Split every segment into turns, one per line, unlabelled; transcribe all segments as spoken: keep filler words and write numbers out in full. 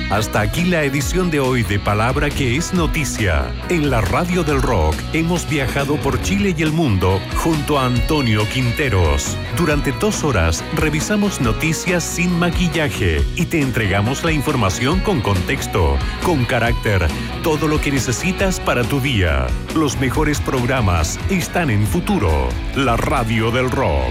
Hasta aquí la edición de hoy de Palabra que es Noticia. En la Radio del Rock hemos viajado por Chile y el mundo junto a Antonio Quinteros. Durante dos horas revisamos noticias sin maquillaje y te entregamos la información con contexto, con carácter, todo lo que necesitas para tu día. Los mejores programas están en Futuro, la Radio del Rock.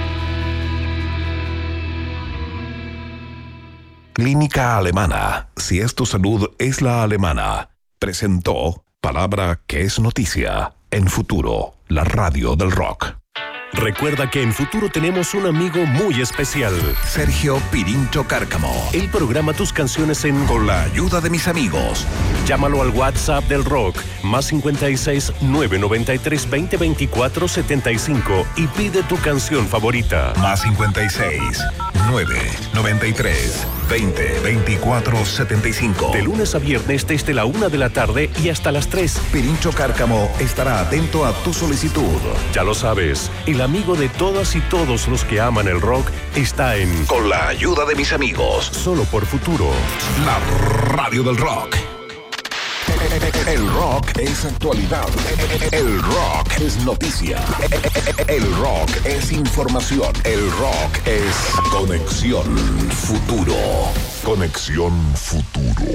Clínica Alemana. Si es tu salud, es la alemana. Presentó Palabra que es Noticia en Futuro, la Radio del Rock.
Recuerda que en Futuro tenemos un amigo muy especial.
Sergio Pirincho Cárcamo.
Él programa tus canciones en
Con la ayuda de mis amigos.
Llámalo al WhatsApp del Rock, más cincuenta y seis, nueve noventa y tres, veinte, veinticuatro, setenta y cinco y pide tu canción favorita.
Más cincuenta y seis, nueve noventa y tres, veinte, veinticuatro, setenta y cinco.
De lunes a viernes desde la una de la tarde y hasta las tres.
Pirincho Cárcamo estará atento a tu solicitud.
Ya lo sabes, el amigo de todas y todos los que aman el rock está en
Con la ayuda de mis amigos.
Solo por Futuro,
la Radio del Rock. El rock es actualidad. El rock es noticia. El rock es información. El rock es Conexión Futuro. Conexión Futuro.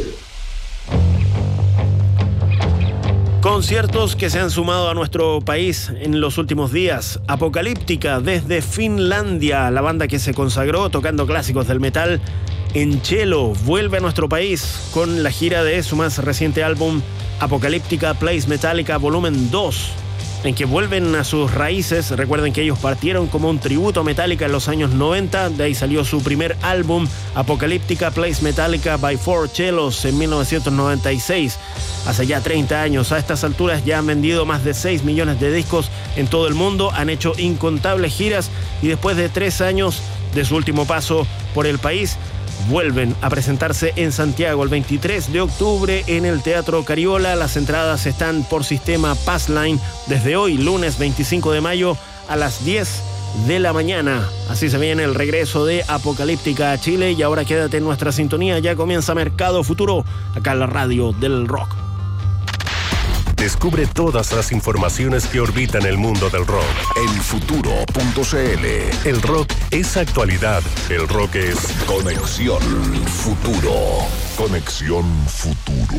Conciertos que se han sumado a nuestro país en los últimos días. Apocalíptica desde Finlandia, la banda que se consagró tocando clásicos del metal en cello, vuelve a nuestro país con la gira de su más reciente álbum Apocalíptica Plays Metallica Volumen dos, en que vuelven a sus raíces. Recuerden que ellos partieron como un tributo a Metallica en los años noventa, de ahí salió su primer álbum Apocalíptica Plays Metallica by Four Cellos en mil novecientos noventa y seis. Hace ya treinta años. A estas alturas ya han vendido más de seis millones de discos en todo el mundo, han hecho incontables giras y después de tres años de su último paso por el país, vuelven a presentarse en Santiago el veintitrés de octubre en el Teatro Cariola. Las entradas están por sistema Passline desde hoy, lunes veinticinco de mayo a las diez de la mañana. Así se viene el regreso de Apocalíptica a Chile y ahora quédate en nuestra sintonía. Ya comienza Mercado Futuro, acá en la Radio del Rock.
Descubre todas las informaciones que orbitan el mundo del rock
en futuro punto cl.
El rock es actualidad. El rock es
Conexión Futuro. Conexión Futuro.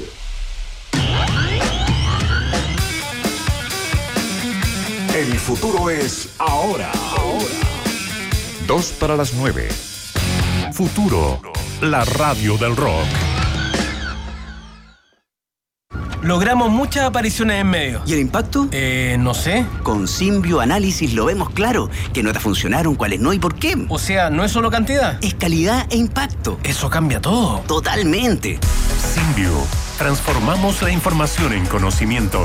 El futuro es ahora. Ahora. Dos para las nueve.
Futuro, la Radio del Rock.
Logramos muchas apariciones en medios.
¿Y el impacto?
Eh, no sé.
Con Symbio Análisis lo vemos claro. ¿Qué notas funcionaron, cuáles no y por qué?
O sea, no es solo cantidad.
Es calidad e impacto.
Eso cambia todo.
Totalmente.
Symbio. Transformamos la información en conocimiento.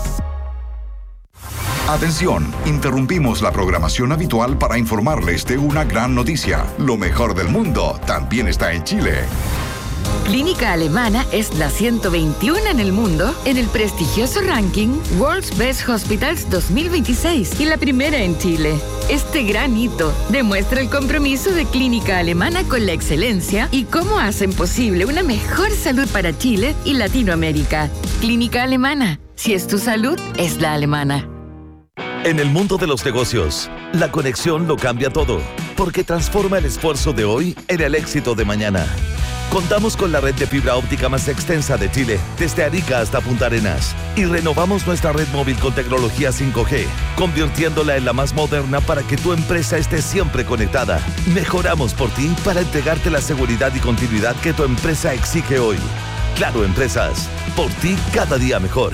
Atención, interrumpimos la programación habitual para informarles de una gran noticia. Lo mejor del mundo también está en Chile.
Clínica Alemana es la ciento veintiuno en el mundo en el prestigioso ranking World's Best Hospitals dos mil veintiséis y la primera en Chile. Este gran hito demuestra el compromiso de Clínica Alemana con la excelencia y cómo hacen posible una mejor salud para Chile y Latinoamérica. Clínica Alemana, si es tu salud, es la alemana.
En el mundo de los negocios, la conexión lo cambia todo, porque transforma el esfuerzo de hoy en el éxito de mañana. Contamos con la red de fibra óptica más extensa de Chile, desde Arica hasta Punta Arenas, y renovamos nuestra red móvil con tecnología cinco G, convirtiéndola en la más moderna para que tu empresa esté siempre conectada. Mejoramos por ti para entregarte la seguridad y continuidad que tu empresa exige hoy. Claro Empresas, por ti cada día mejor.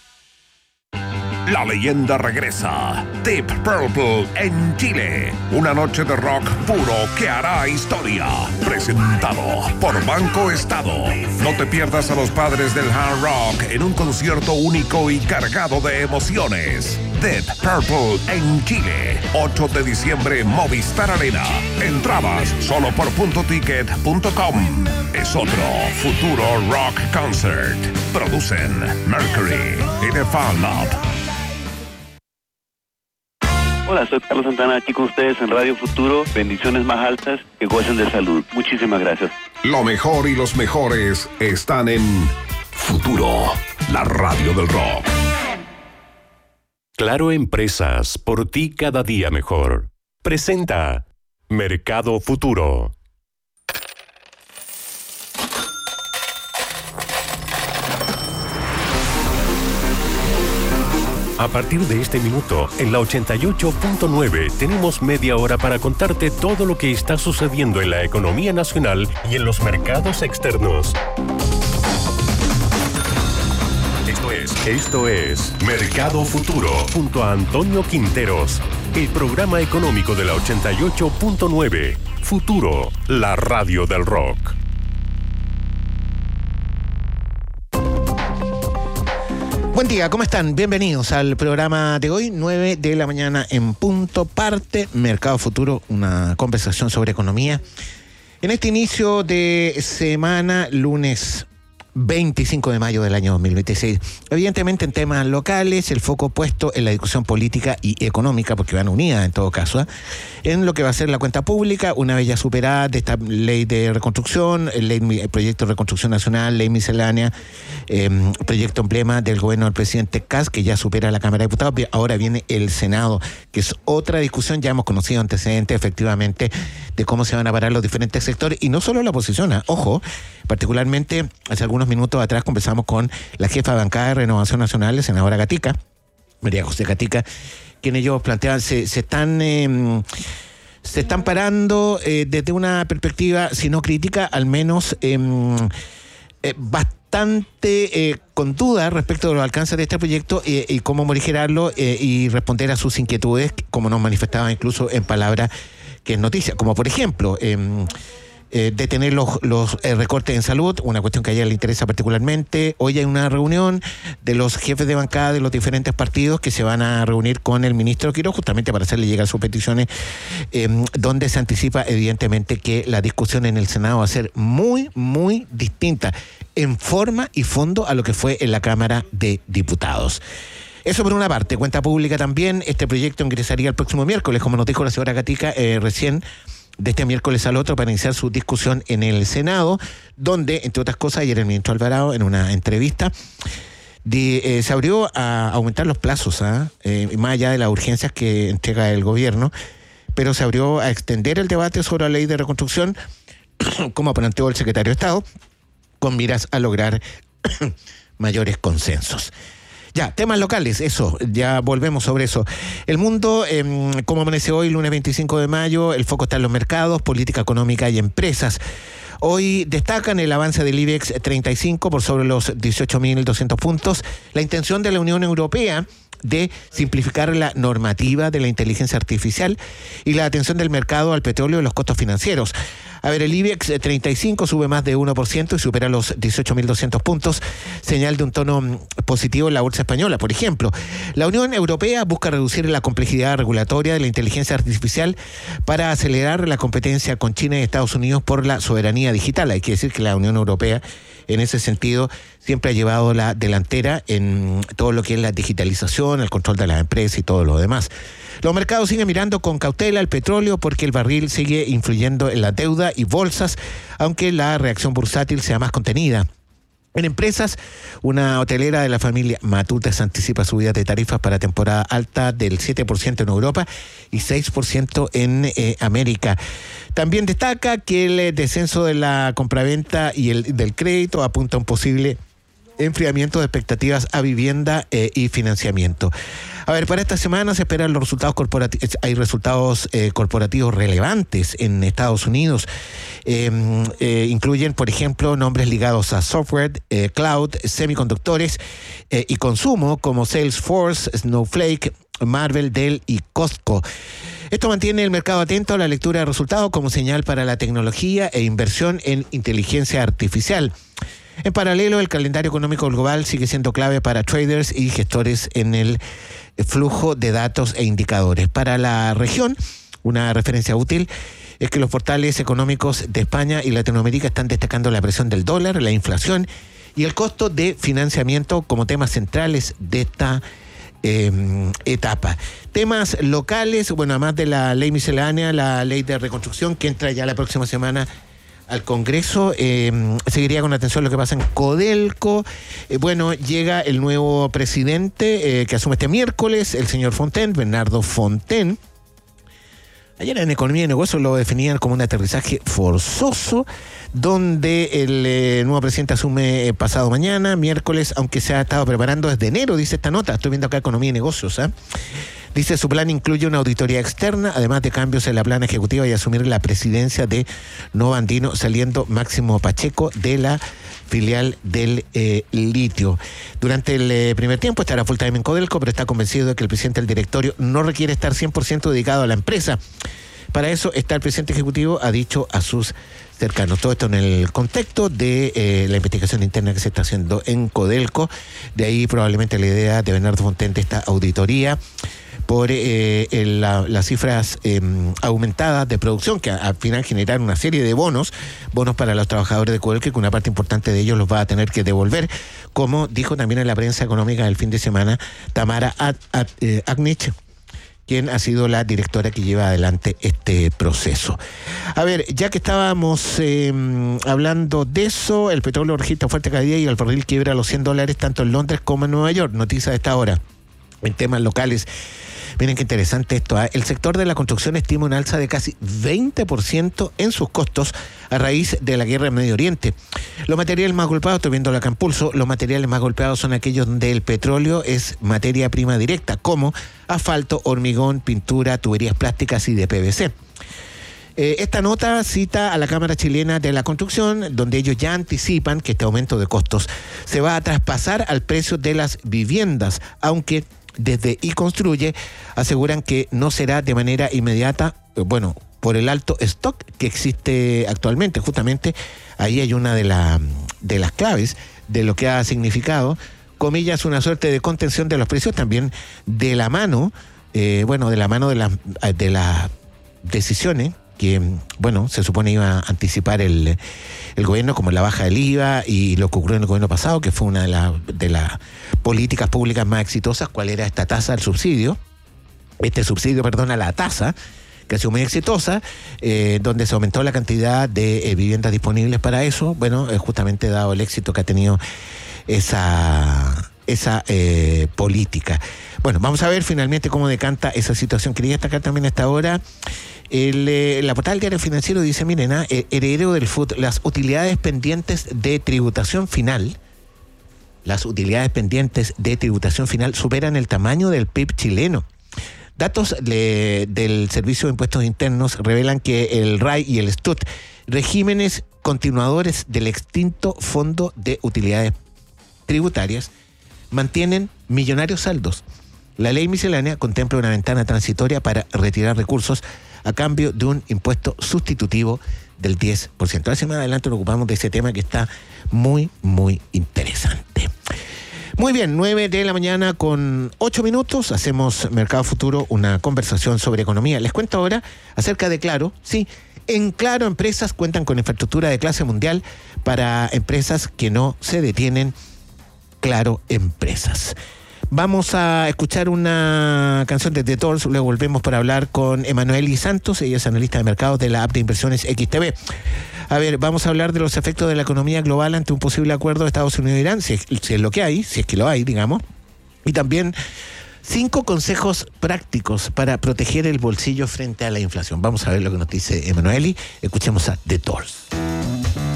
La leyenda regresa. Deep Purple en Chile. Una noche de rock puro que hará historia. Presentado por Banco Estado. No te pierdas a los padres del hard rock en un concierto único y cargado de emociones. Deep Purple en Chile. ocho de diciembre, Movistar Arena. Entradas solo por punto ticket punto com. Es otro Futuro Rock Concert. Producen Mercury y The Fan Lab.
Hola Hola, soy Carlos Santana, aquí con ustedes en Radio Futuro. Bendiciones más altas, que gocen de salud. Muchísimas gracias.
Lo mejor y los mejores están en Futuro, la radio del rock.
Claro Empresas, por ti cada día mejor. Presenta Mercado Futuro. A partir de este minuto, en la ochenta y ocho punto nueve, tenemos media hora para contarte todo lo que está sucediendo en la economía nacional y en los mercados externos. Esto es, esto es Mercado Futuro, junto a Antonio Quinteros, el programa económico de la ochenta y ocho punto nueve. Futuro, la radio del rock.
Buen día, ¿cómo están? Bienvenidos al programa de hoy, nueve de la mañana en punto, parte Mercado Futuro, una conversación sobre economía. En este inicio de semana, lunes veinticinco de mayo del año dos mil veintiséis. Evidentemente en temas locales, el foco puesto en la discusión política y económica, porque van unidas en todo caso, ¿eh? en lo que va a ser la cuenta pública, una vez ya superada de esta ley de reconstrucción, el, ley, el proyecto de reconstrucción nacional, ley miscelánea, eh, proyecto emblema del gobierno del presidente Kast, que ya supera la Cámara de Diputados. Ahora viene el Senado, que es otra discusión. Ya hemos conocido antecedentes, efectivamente, de cómo se van a parar los diferentes sectores, y no solo la oposición, ¿eh? Ojo, particularmente hace algunos minutos atrás conversamos con la jefa de bancada de Renovación Nacional, la senadora Gatica, María José Gatica, quien ellos plantean, se, se están eh, se están parando eh, desde una perspectiva, si no crítica, al menos eh, eh, bastante eh, con duda respecto de los alcances de este proyecto eh, y cómo morigerarlo eh, y responder a sus inquietudes, como nos manifestaban incluso en palabras que es noticia, como por ejemplo eh, Eh, detener los, los eh, recortes en salud, una cuestión que a ella le interesa particularmente. Hoy hay una reunión de los jefes de bancada de los diferentes partidos que se van a reunir con el ministro Quiroz justamente para hacerle llegar sus peticiones, eh, donde se anticipa evidentemente que la discusión en el Senado va a ser muy, muy distinta en forma y fondo a lo que fue en la Cámara de Diputados. Eso por una parte. Cuenta pública también, este proyecto ingresaría el próximo miércoles, como nos dijo la señora Gatica eh, recién, de este miércoles al otro, para iniciar su discusión en el Senado, donde, entre otras cosas, ayer el ministro Alvarado, en una entrevista, de, eh, se abrió a aumentar los plazos, ¿eh? Eh, más allá de las urgencias que entrega el gobierno, pero se abrió a extender el debate sobre la ley de reconstrucción, como planteó el secretario de Estado, con miras a lograr mayores consensos. Ya, temas locales, eso, ya volvemos sobre eso. El mundo, eh, como amanece hoy, lunes veinticinco de mayo, el foco está en los mercados, política económica y empresas. Hoy destacan el avance del IBEX treinta y cinco por sobre los dieciocho mil doscientos puntos, la intención de la Unión Europea de simplificar la normativa de la inteligencia artificial y la atención del mercado al petróleo y los costos financieros. A ver, el IBEX treinta y cinco sube más de uno por ciento y supera los dieciocho mil doscientos puntos, señal de un tono positivo en la bolsa española. Por ejemplo, la Unión Europea busca reducir la complejidad regulatoria de la inteligencia artificial para acelerar la competencia con China y Estados Unidos por la soberanía digital. Hay que decir que la Unión Europea, en ese sentido, siempre ha llevado la delantera en todo lo que es la digitalización, el control de las empresas y todo lo demás. Los mercados siguen mirando con cautela el petróleo porque el barril sigue influyendo en la deuda y bolsas, aunque la reacción bursátil sea más contenida. En empresas, una hotelera de la familia Matutes anticipa subidas de tarifas para temporada alta del siete por ciento en Europa y seis por ciento en eh, América. También destaca que el descenso de la compraventa y el del crédito apunta a un posible enfriamiento de expectativas a vivienda eh, y financiamiento. A ver, para esta semana se esperan los resultados corporativos. Hay resultados eh, corporativos relevantes en Estados Unidos. Eh, eh, incluyen, por ejemplo, nombres ligados a software, eh, cloud, semiconductores eh, y consumo, como Salesforce, Snowflake, Marvel, Dell y Costco. Esto mantiene el mercado atento a la lectura de resultados como señal para la tecnología e inversión en inteligencia artificial. En paralelo, el calendario económico global sigue siendo clave para traders y gestores en el flujo de datos e indicadores. Para la región, una referencia útil es que los portales económicos de España y Latinoamérica están destacando la presión del dólar, la inflación y el costo de financiamiento como temas centrales de esta eh, etapa. Temas locales, bueno, además de la ley miscelánea, la ley de reconstrucción que entra ya la próxima semana al Congreso, eh, seguiría con atención lo que pasa en Codelco. Eh, bueno, llega el nuevo presidente eh, que asume este miércoles, el señor Fontaine, Bernardo Fontaine. Ayer en Economía y Negocios lo definían como un aterrizaje forzoso, donde el eh, nuevo presidente asume eh, pasado mañana, miércoles, aunque se ha estado preparando desde enero, dice esta nota. Estoy viendo acá Economía y Negocios, ¿eh? Dice, su plan incluye una auditoría externa, además de cambios en la plana ejecutiva y asumir la presidencia de Novo Andino, saliendo Máximo Pacheco de la filial del eh, litio. Durante el eh, primer tiempo estará full time en Codelco, pero está convencido de que el presidente del directorio no requiere estar cien por ciento dedicado a la empresa. Para eso está el presidente ejecutivo, ha dicho a sus cercanos. Todo esto en el contexto de eh, la investigación interna que se está haciendo en Codelco. De ahí probablemente la idea de Bernardo Fontaine de esta auditoría por eh, el, la, las cifras eh, aumentadas de producción, que al final generaron una serie de bonos, bonos para los trabajadores de Codelco, que una parte importante de ellos los va a tener que devolver, como dijo también en la prensa económica del fin de semana Tamara Ad, Ad, eh, Agnich, quien ha sido la directora que lleva adelante este proceso. A ver, ya que estábamos eh, hablando de eso, el petróleo registra fuerte caída y el barril quiebra los cien dólares tanto en Londres como en Nueva York. Noticia de esta hora. En temas locales, miren qué interesante esto, ¿eh? El sector de la construcción estima un alza de casi veinte por ciento en sus costos a raíz de la guerra en Medio Oriente. Los materiales más golpeados, estoy viendo acá en Pulso, los materiales más golpeados son aquellos donde el petróleo es materia prima directa, como asfalto, hormigón, pintura, tuberías plásticas y de P V C. Eh, esta nota cita a la Cámara Chilena de la Construcción, donde ellos ya anticipan que este aumento de costos se va a traspasar al precio de las viviendas, aunque desde iConstruye aseguran que no será de manera inmediata, bueno, por el alto stock que existe actualmente. Justamente ahí hay una de, la, de las claves de lo que ha significado, comillas, una suerte de contención de los precios, también de la mano, eh, bueno, de la mano de, la, de las decisiones que, bueno, se supone iba a anticipar el, el gobierno, como la baja del I V A y lo que ocurrió en el gobierno pasado, que fue una de las de las políticas públicas más exitosas. ¿Cuál era esta tasa del subsidio? Este subsidio, perdón, a la tasa, que ha sido muy exitosa, eh, donde se aumentó la cantidad de eh, viviendas disponibles para eso. Bueno, eh, justamente dado el éxito que ha tenido esa, esa eh, política. Bueno, vamos a ver finalmente cómo decanta esa situación. Quería destacar también a esta hora El, eh, la portal del Diario Financiero dice, miren, ah, heredero del F U T, las utilidades pendientes de tributación final, las utilidades pendientes de tributación final superan el tamaño del P I B chileno. Datos de, del Servicio de Impuestos Internos revelan que el R A I y el S T U T, regímenes continuadores del extinto Fondo de Utilidades Tributarias, mantienen millonarios saldos. La ley miscelánea contempla una ventana transitoria para retirar recursos a cambio de un impuesto sustitutivo del diez por ciento. Ahora sí, más adelante nos ocupamos de ese tema que está muy, muy interesante. Muy bien, nueve de la mañana con ocho minutos, hacemos Mercado Futuro, una conversación sobre economía. Les cuento ahora acerca de Claro. Sí, en Claro Empresas cuentan con infraestructura de clase mundial para empresas que no se detienen. Claro Empresas. Vamos a escuchar una canción de The Doors, luego volvemos para hablar con Emanueli Santos, ella es analista de mercados de la app de inversiones X T V. A ver, vamos a hablar de los efectos de la economía global ante un posible acuerdo de Estados Unidos e Irán, si es, si es lo que hay, si es que lo hay, digamos. Y también cinco consejos prácticos para proteger el bolsillo frente a la inflación. Vamos a ver lo que nos dice Emanueli. Escuchemos a The Doors.